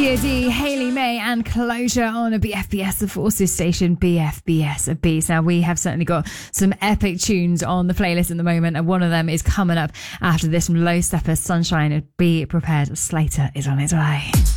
G.O.D, Hayley May and Closure on a BFBS, the Forces station, BFBS Beats. Now, we have certainly got some epic tunes on the playlist at the moment, and one of them is coming up after this from Low Stepper, Sunshine. Be prepared, Slater is on its way.